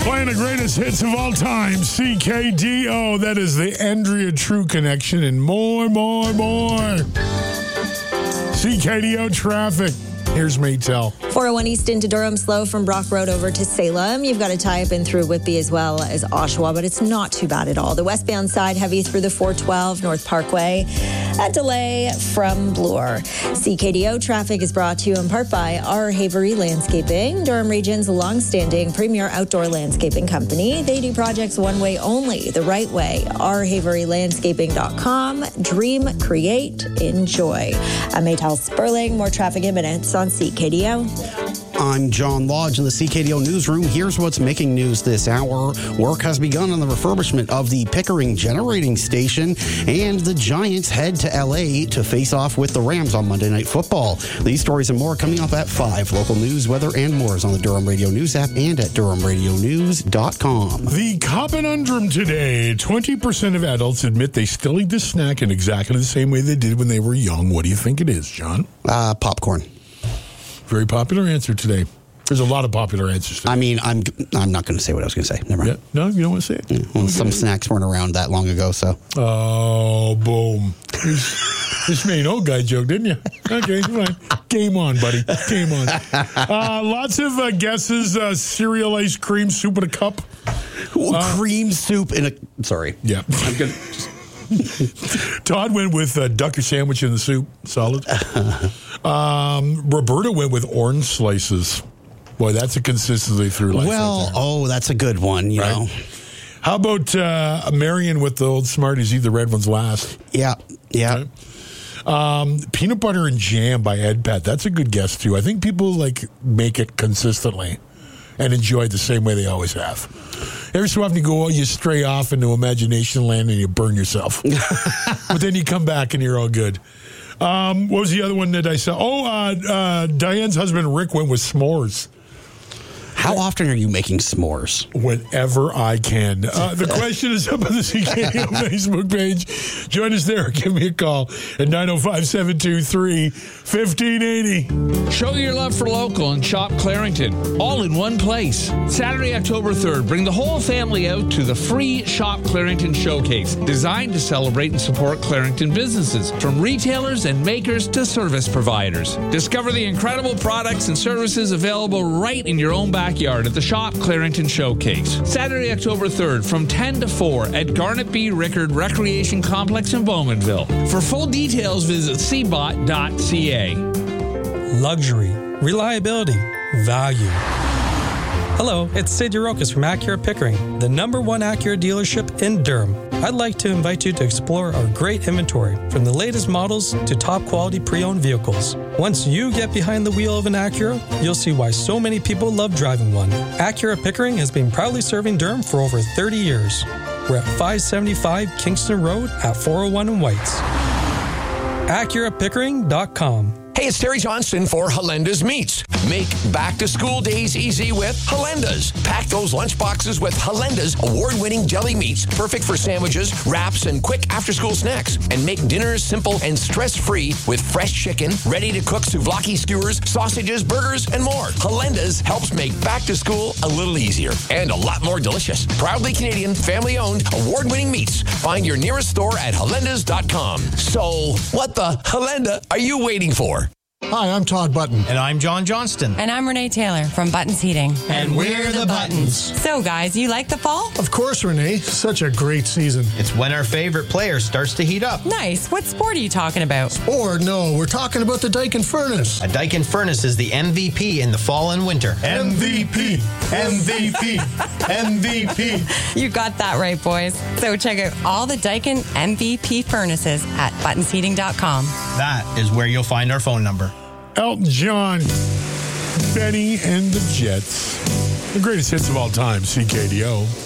Playing the greatest hits of all time, CKDO. That is the Andrea True Connection and more. CKDO traffic. Here's Maytel. 401 East into Durham, slow from Brock Road over to Salem. You've got to tie up in through Whitby as well as Oshawa, but it's not too bad at all. The westbound side, heavy through the 412 North Parkway. A delay from Bloor. CKDO traffic is brought to you in part by R. Havery Landscaping, Durham Region's long-standing premier outdoor landscaping company. They do projects one way only, the right way. rhaverylandscaping.com. Dream, create, enjoy. I'm Maytel Sperling. More traffic in minutes on CKDO. I'm John Lodge in the CKDO newsroom. Here's what's making news this hour. Work has begun on the refurbishment of the Pickering generating station, and the Giants head to LA to face off with the Rams on Monday Night Football. These stories and more coming up at 5. Local news, weather, and more is on the Durham Radio News app and at DurhamRadioNews.com. The conundrum today. 20% of adults admit they still eat the snack in exactly the same way they did when they were young. What do you think it is, John? Popcorn. Very popular answer today. There's a lot of popular answers today. I mean, I'm not going to say what I was going to say. Never mind. Yeah. No, you don't want to say it? Yeah, well, some snacks weren't around that long ago, so. Oh, boom. This made an old guy joke, didn't you? Okay, fine. Game on, buddy. Game on. Lots of guesses. Cereal, ice cream, soup in a cup. Cream soup in a... Sorry. Yeah. I'm going to... Todd went with duck or sandwich in the soup. Solid. Roberta went with orange slices. Boy, that's a consistency through life. Well, that's a good one, you know. How about Marion with the old Smarties, eat the red ones last? Yeah. Okay. Peanut butter and jam by Ed Pat. That's a good guess, too. I think people make it consistently and enjoy it the same way they always have. Every so often you stray off into imagination land and you burn yourself. But then you come back and you're all good. What was the other one that I saw? Diane's husband Rick went with s'mores. How often are you making s'mores? Whenever I can. The question is up on the CKDO Facebook page. Join us there. Give me a call at 905-723-1580. Show your love for local and shop Clarington, all in one place. Saturday, October 3rd, bring the whole family out to the free Shop Clarington Showcase, designed to celebrate and support Clarington businesses, from retailers and makers to service providers. Discover the incredible products and services available right in your own backyard at the Shop Clarington Showcase. Saturday, October 3rd from 10 to 4 at Garnet B. Rickard Recreation Complex in Bowmanville. For full details, visit cbot.ca. Luxury, reliability, value. Hello, it's Sid Yarokas from Acura Pickering, the #1 Acura dealership in Durham. I'd like to invite you to explore our great inventory, from the latest models to top-quality pre-owned vehicles. Once you get behind the wheel of an Acura, you'll see why so many people love driving one. Acura Pickering has been proudly serving Durham for over 30 years. We're at 575 Kingston Road at 401 in Whites. AcuraPickering.com. Hey, it's Terry Johnston for Halenda's Meats. Make back-to-school days easy with Halenda's. Pack those lunch boxes with Halenda's award-winning deli meats, perfect for sandwiches, wraps, and quick after-school snacks. And make dinners simple and stress-free with fresh chicken, ready-to-cook souvlaki skewers, sausages, burgers, and more. Halenda's helps make back-to-school a little easier and a lot more delicious. Proudly Canadian, family-owned, award-winning meats. Find your nearest store at halendas.com. So, what the Halenda are you waiting for? Hi, I'm Todd Button. And I'm John Johnston. And I'm Renee Taylor from Buttons Heating. And we're the Buttons. So, guys, you like the fall? Of course, Renee. Such a great season. It's when our favorite player starts to heat up. Nice. What sport are you talking about? Sport? No, we're talking about the Daikin Furnace. A Daikin Furnace is the MVP in the fall and winter. MVP. MVP. MVP. You got that right, boys. So check out all the Daikin MVP furnaces at buttonsheating.com. That is where you'll find our phone number. Elton John, Benny and the Jets. The greatest hits of all time, CKDO.